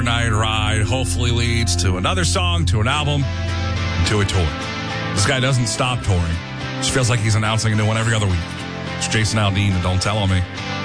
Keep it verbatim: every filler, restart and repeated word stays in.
Night Ride hopefully leads to another song, to an album, to a tour. This guy doesn't stop touring. Just feels like he's announcing a new one every other week. It's Jason Aldean and Don't Tell On Me.